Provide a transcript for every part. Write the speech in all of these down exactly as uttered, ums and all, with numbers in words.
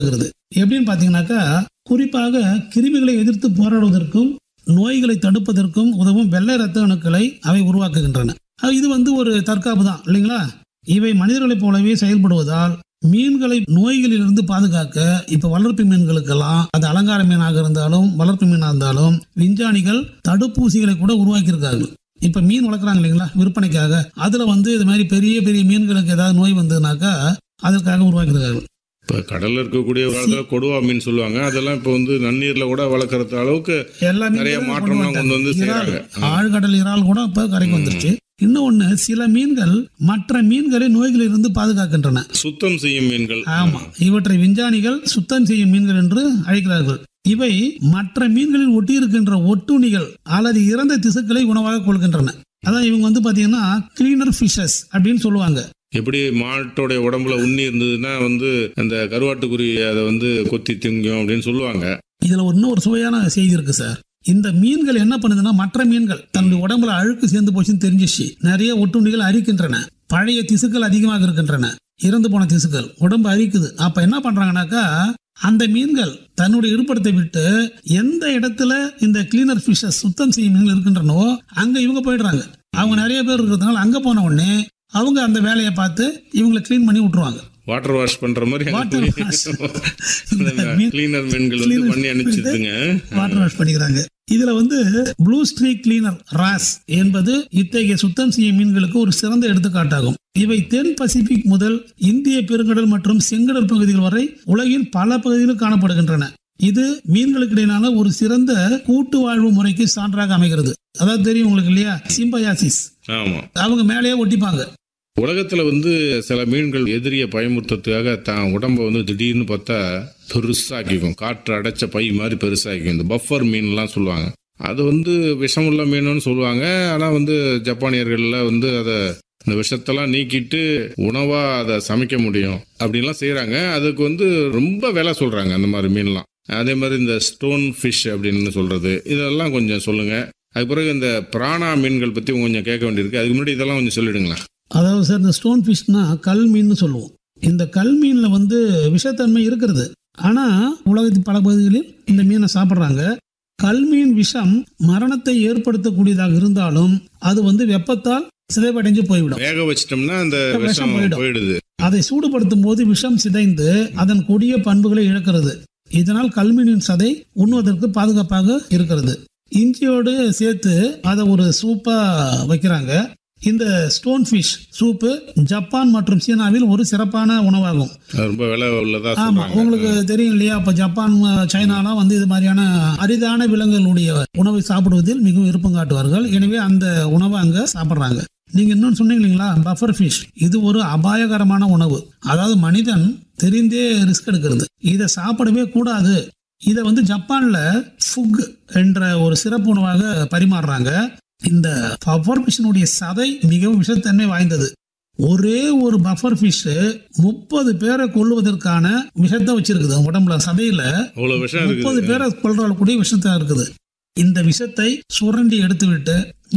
உருவாக்குகிறது. எப்படின்னு பாத்தீங்கன்னாக்கா, குறிப்பாக கிருமிகளை எதிர்த்து போராடுவதற்கும் நோய்களை தடுப்பதற்கும் உதவும் வெள்ளை ரத்த அணுக்களை அவை உருவாக்குகின்றன. இது வந்து ஒரு தற்காப்பு தான் இல்லைங்களா? இவை மனிதர்களைப் போலவே செயல்படுவதால் மீன்களை நோய்களிலிருந்து பாதுகாக்க இப்ப வளர்ப்பு மீன்களுக்கெல்லாம், அது அலங்கார மீனாக இருந்தாலும் வளர்ப்பு மீனாக இருந்தாலும், விஞ்ஞானிகள் தடுப்பூசிகளை கூட உருவாக்கியிருக்காங்க. இப்ப மீன் வளர்க்குறாங்க இல்லைங்களா விற்பனைக்காக, அதுல வந்து இது மாதிரி பெரிய பெரிய மீன்களுக்கு ஏதாவது நோய் வந்ததுனாக்கா அதற்காக உருவாக்கியிருக்காங்க. இப்போ கடல்ல இருக்கக்கூடிய காலத்துல கொடுவா மீன் சொல்லுவாங்க, அதெல்லாம் இப்போ வந்து நன்னீர்ல கூட வளர்க்கறது அளவுக்கு நிறைய மாற்றம்லாம் கொண்டு வந்து செய்றாங்க. ஆழ்கடல் இறால் கூட இப்ப கரைக்கு வந்துருச்சு. இன்னொன்னு, சில மீன்கள் மற்ற மீன்களை நோய்களிலிருந்து பாதுகாக்கின்றன. சுத்தம் செய்யும் மீன்கள். ஆமா, இவற்றை விஞ்ஞானிகள் சுத்தம் செய்யும் மீன்கள் என்று அழைக்கிறார்கள். இவை மற்ற மீன்களில் ஒட்டி இருக்கின்ற ஒட்டுண்ணிகள் அல்லது இறந்த திசுக்களை உணவாக கொள்கின்றன. அதான் இவங்க வந்து பாத்தீங்கன்னா கிளீனர் ஃபிஷஸ் அப்படின்னு சொல்லுவாங்க. எப்படி மாட்டோடைய உடம்புல உண்ணி இருந்ததுன்னா வந்து அந்த கருவாட்டுக்குருவி அதை வந்து கொத்தி திங்கும் அப்படின்னு சொல்லுவாங்க. இதுல இன்னும் ஒரு சுவையான செய்தி இருக்கு சார். இந்த மீன்கள் என்ன பண்ணுதுன்னா, மற்ற மீன்கள் தன்னுடைய உடம்புல அழுக்கு சேர்ந்து போச்சுன்னு தெரிஞ்சிச்சு, நிறைய ஒட்டுண்ணிகள் அரிக்கின்றன, பழைய திசுக்கள் அதிகமாக இருக்கின்றன, இறந்து போன திசுக்கள் உடம்பு அரிக்குது. அப்ப என்ன பண்றாங்கன்னாக்கா, அந்த மீன்கள் தன்னுடைய இருப்பிடத்தை விட்டு எந்த இடத்துல இந்த கிளீனர் ஃபிஷஸ் சுத்தம் செய்யும் மீன்கள் இருக்கின்றனோ அங்க இவங்க போயிடுறாங்க. அவங்க நிறைய பேர் இருக்கிறதுனால அங்க போன உடனே அவங்க அந்த வேலையை பார்த்து இவங்களை கிளீன் பண்ணி விட்டுருவாங்க. வாட்டர் வாஷ் பண்ற மாதிரி கிளீனர் மீன்கள் வந்து பண்ணி அனுப்பிச்சிடுங்க, வாட்டர் வாஷ் பண்ணிக்கிறாங்க. இதுல வந்து ப்ளூ ஸ்ட்ரீக் கிளீனர் ராஸ் என்பது இத்தகைய சுத்தம் செய்யும் மீன்களுக்கு ஒரு சிறந்த எடுத்துக்காட்டாகும். இவை தென் பசிபிக் முதல் இந்திய பெருங்கடல் மற்றும் செங்கடல் பகுதிகள் வரை உலகின் பல பகுதிகளில் காணப்படுகின்றன. இது மீன்களுக்கு இடையிலான ஒரு சிறந்த கூட்டு வாழ்வு முறைக்கு சான்றாக அமைகிறது. அதாவது தெரியும் உங்களுக்கு இல்லையா, சிம்பயாசிஸ். ஆமா, அவங்க மேலேயே ஒட்டிப்பாங்க. உலகத்துல வந்து சில மீன்கள் எதிரியை பயமுறுத்துறதுக்காக தான் உடம்ப வந்து திடீர்னு பார்த்தா பெருசாக்கிக்கும், காற்று அடைச்ச பை மாதிரி பெருசாக்கிக்கும். இந்த பஃபர் மீன்லாம் சொல்லுவாங்க, அது வந்து விஷமுள்ள மீனுன்னு சொல்லுவாங்க. ஆனா வந்து ஜப்பானியர்கள்ல வந்து அதை இந்த விஷத்தெல்லாம் நீக்கிட்டு உணவா அதை சமைக்க முடியும் அப்படின்லாம் செய்யறாங்க. அதுக்கு வந்து ரொம்ப விலை சொல்றாங்க அந்த மாதிரி மீன்லாம். அதே மாதிரி இந்த ஸ்டோன் ஃபிஷ் அப்படின்னு சொல்றது, இதெல்லாம் கொஞ்சம் சொல்லுங்க. அதுக்கு பிறகு இந்த பிராணா மீன்கள் பத்தி கொஞ்சம் கேட்க வேண்டியிருக்கு. அதுக்கு முன்னாடி இதெல்லாம் கொஞ்சம் சொல்லிடுங்களா? அதாவது சார், இந்த ஸ்டோன் ஃபிஷ்னா கல் மீன் சொல்லுவோம். இந்த கல் மீன்ல வந்து விஷத்தன்மை இருக்கிறது. ஆனா உலகத்தின் பல பகுதிகளில் இந்த மீனை சாப்பிட்றாங்க. கல் மீன் விஷம் மரணத்தை ஏற்படுத்தக்கூடியதாக இருந்தாலும் அது வந்து வெப்பத்தால் சிதைவடைஞ்சு போய்விடும். வேக வச்சிட்டோம்னா அந்த விஷம் போயிடுது. அதை சூடுபடுத்தும் போது விஷம் சிதைந்து அதன் கொடிய பண்புகளை இழக்கிறது. இதனால் கல்மீனின் சதை உண்ணுவதற்கு பாதுகாப்பாக இருக்கிறது. இஞ்சியோடு சேர்த்து அதை ஒரு சூப்பா வைக்கிறாங்க. இந்த ஸ்டோன் ஃபிஷ் சூப்பு ஜப்பான் மற்றும் சீனாவில் ஒரு சிறப்பான உணவாகும். ரொம்ப விலை உள்ளதா. ஆமா, உங்களுக்கு தெரியும் இல்லையா, இப்ப ஜப்பான் சைனாலாம் வந்து இது மாதிரியான அரிதான விலங்குகளுடைய உணவை சாப்பிடுவதில் மிகவும் விருப்பம் காட்டுவார்கள். எனவே அந்த உணவை அங்க சாப்பிடுறாங்க. நீங்க இன்னொன்னு சொன்னீங்க இல்லைங்களா, பஃபர் ஃபிஷ். இது ஒரு அபாயகரமான உணவு. அதாவது மனிதன் தெரிந்தே ரிஸ்க் எடுக்கிறது, இதை சாப்பிடவே கூடாது. இதை வந்து ஜப்பான்ல ஃபுக் என்ற ஒரு சிறப்பு உணவாக பரிமாறுறாங்க. இந்த பஃபர் ஃபிஷ்னுடைய சதை மிகவும் விஷத்தன்மை வாய்ந்தது. ஒரே ஒரு பஃபர் ஃபிஷ் முப்பது பேரை கொல்லுவதற்கான விஷத்தை வச்சிருக்குது உடம்புல. சதையில முப்பது பேரை கொல்றக்கூடிய விஷத்தா இருக்குது. இந்த விஷத்தை சுரண்டி எடுத்து விட்டு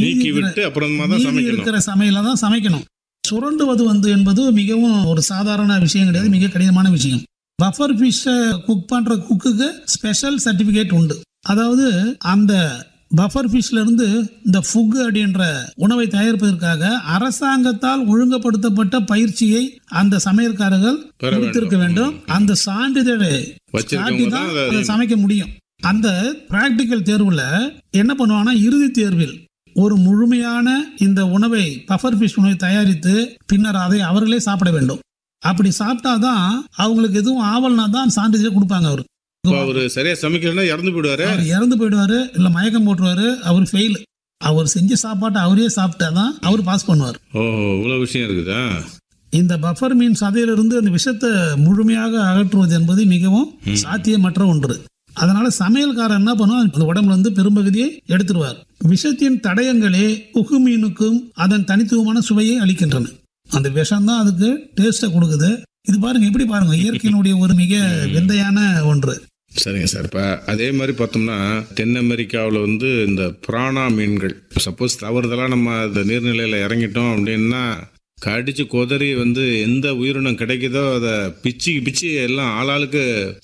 இருக்கிற சமையல தான் சமைக்கணும். சுரண்டுவது வந்து என்பது மிகவும் ஒரு சாதாரண விஷயம் கிடையாது, மிக கடினமான விஷயம். பஃபர் ஃபிஷ் குக் பண்ற குக்குக்கு ஸ்பெஷல் சர்டிபிகேட் உண்டு. அதாவது அந்த பஃபர் ஃபிஷ்ல இருந்து இந்த ஃபுக் அப்படின்ற உணவை தயாரிப்பதற்காக அரசாங்கத்தால் ஒழுங்குபடுத்தப்பட்ட பயிற்சியை அந்த சமையல்காரர்கள் கொடுத்திருக்க வேண்டும். அந்த சான்றிதழை தான் சமைக்க முடியும். அந்த பிராக்டிக்கல் தேர்வுல என்ன பண்ணுவாங்கன்னா, இறுதி தேர்வில் ஒரு முழுமையான இந்த உணவை பஃபர் ஃபிஷ் உணவை தயாரித்து பின்னர் அதை அவர்களே சாப்பிட வேண்டும். அப்படி சாப்பிட்டாதான் அவங்களுக்கு எதுவும் ஆவல்னா தான் சான்றிதழ் கொடுப்பாங்க. அவரு அவரு சரியா சமைக்கலன்னா இறந்து போயிடுவாரு இறந்து போயிடுவாரு இல்ல மயக்கம் போட்டுருவாரு. அவர் ஃபெயில். அவர் செஞ்ச சாப்பாட்டை அவரே சாப்பிட்டாதான் அவர் பாஸ் பண்ணுவார். ஓ, இவ்வளவு விஷயம் இருக்குதா? இந்த பஃபர் மீன் சதையிலிருந்து அந்த விஷத்தை முழுமையாக அகற்றுவது என்பது மிகவும் சாத்தியமற்ற ஒன்று. அதனால சமையல்காரர் என்ன பண்ணுவார், அந்த உடம்புல இருந்து பெரும்பகுதியை எடுத்துருவார். விஷத்தின் தடயங்களே குகு மீனுக்கும் அதன் தனித்துவமான சுவையை அளிக்கின்றன. அந்த விஷம் தான் அதுக்கு டேஸ்ட கொடுக்குது. இது பாருங்க, எப்படி பாருங்க, இயற்கையினுடைய ஒரு மிக விந்தையான ஒன்று. சரிங்க சார். இப்போ அதே மாதிரி பார்த்தோம்னா தென் அமெரிக்காவில் வந்து இந்த பிராணா மீன்கள் சப்போஸ் தவறுதலாக நம்ம அந்த நீர்நிலையில் இறங்கிட்டோம் அப்படின்னா கடிச்சு கொதறி வந்து எந்த உயிரினம் கிடைக்குதோ அதை பிச்சு பிச்சு எல்லாம் ஆளாளுக்கு